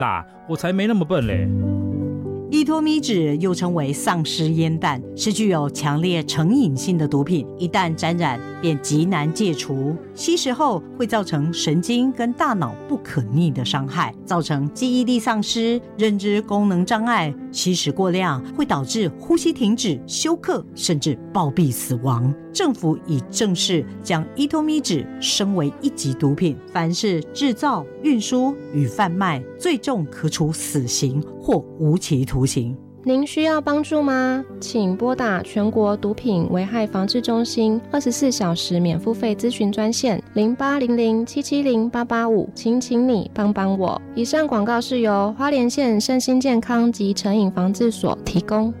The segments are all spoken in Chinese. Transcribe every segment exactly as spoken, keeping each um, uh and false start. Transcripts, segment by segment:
大，我才没那么笨嘞。 依托咪酯又称为丧尸烟弹，是具有强烈成瘾性的毒品，一旦沾染便极难戒除。吸食后会造成神经跟大脑不可逆的伤害，造成记忆力丧失、认知功能障碍。吸食过量会导致呼吸停止、休克，甚至暴毙死亡。政府已正式将依托咪酯升为一级毒品，凡是制造、运输与贩卖，最重可处死刑或无期徒刑。 您需要帮助吗？请拨打全国毒品危害防治中心二十四小时免付费咨询专线零八零零七七零八八五，请请你帮帮我。以上广告是由花莲县身心健康及成瘾防治所提供。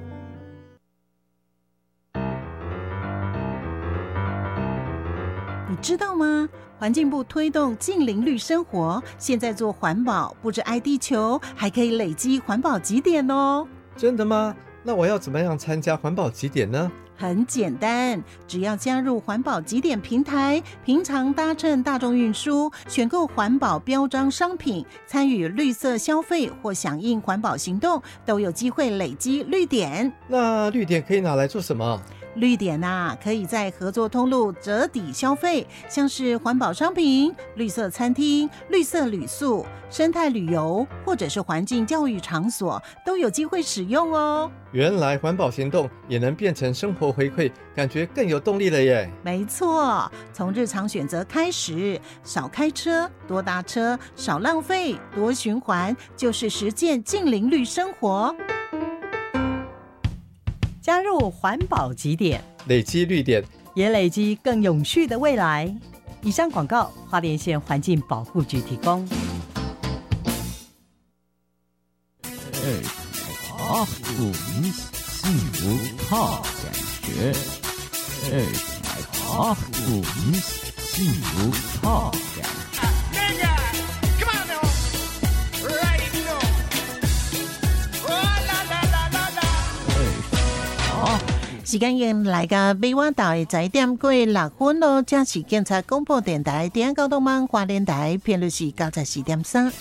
你知道吗？环境部推动净零绿生活，现在做环保不止爱地球，还可以累积环保集点哦。 真的吗？那我要怎么样参加环保集点呢？ 很简单，只要加入环保集点平台，平常搭乘大众运输，选购环保标章商品，参与绿色消费或响应环保行动，都有机会累积绿点。 那绿点可以拿来做什么？ 绿点啊，可以在合作通路折抵消费，像是环保商品、绿色餐厅、绿色旅宿、生态旅游，或者是环境教育场所，都有机会使用哦。 原来环保行动也能变成生活回馈，感觉更有动力了耶。 没错，从日常选择开始，少开车，多搭车，少浪费，多循环，就是实践净零绿生活。 加入环保集点， 累积绿点， 也累积更永续的未来。以上广告，花莲县环境保护局提供。 二条顾名幸福好感觉，二条顾名幸福好感觉。 时间已經來到美灣島嘅十一點過六分咯，這是警察廣播電台點九東網花蓮台，頻率是九十四點三。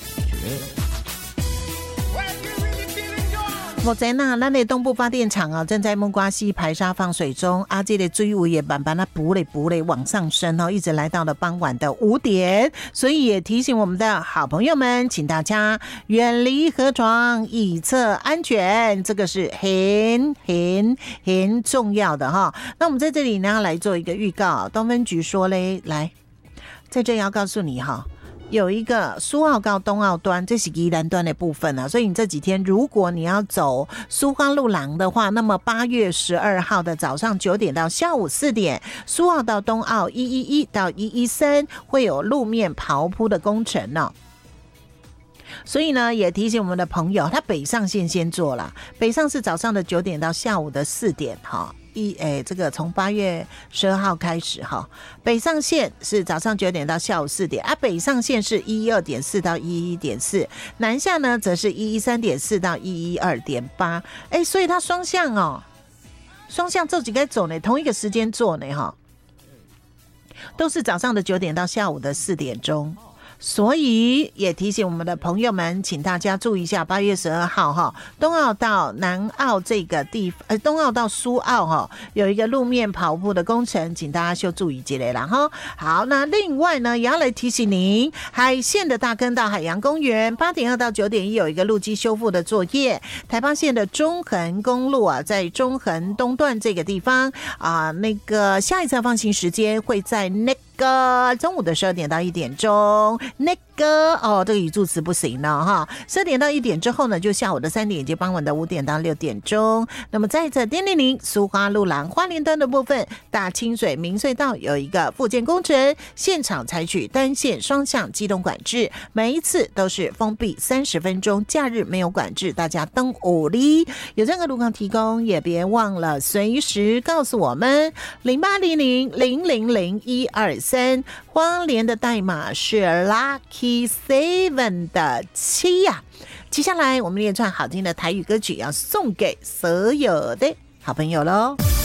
目前啊，咱的東部發電廠啊，正在木瓜溪排沙放水中，啊，這個水位也慢慢的補嘞補嘞往上升哦，一直來到了傍晚的五點，所以也提醒我們的好朋友們，請大家遠離河床，以策安全，這個是很很很重要的哈。那我們在這裡呢，來做一個預告，東分局說嘞，來，在這要告訴你哈。有一個蘇澳到東澳端，這是宜蘭端的部分啊，所以你這幾天如果你要走蘇花路廊的話，那麼八月十二號的早上九點到下午四點，蘇澳到東澳一一一到一一三會有路面刨鋪的工程呢、哦。所以呢，也提醒我們的朋友，他北上線先做了，北上是早上的九點到下午的四點哈。一誒，這個從八月十二號開始哈，北上線是早上九點到下午四點啊，北上線是一一二點四到一一一點四，南下呢則是一一三點四到一一二點八，哎，所以它雙向哦，雙向這幾個走呢，同一個時間做呢哈，都是早上的九點到下午的四點鐘。所以也提醒我們的朋友們，請大家注意一下，八月十二號哈，東澳到南澳這個地方，呃，東澳到蘇澳哈，有一個路面刨鋪的工程，請大家就注意這類啦哈。好，那另外呢，也要來提醒您，海線的大坑道海洋公園，八點二到九點一有一個路基修復的作業。台八線的中橫公路啊，在中橫東段這個地方啊，那個下一次放行時間會在那個中午的十二點到一點鐘。那個哦，這個語助詞不行了哈。十二點到一點之後呢，就下午的三點以及傍晚的五點到六點鐘。那麼在這點零零蘇花路廊花蓮端的部分，大清水明隧道有一個復建工程，現場採取單線雙向機動管制，每一次都是封閉三十分鐘，假日沒有管制，大家登五里有這個路況提供，也別忘了隨時告訴我們零八零零零零零一二三，花蓮的代碼是 Lucky Seven 的七呀、啊。接下來我們連串好聽的台語歌曲要送給所有的好朋友咯。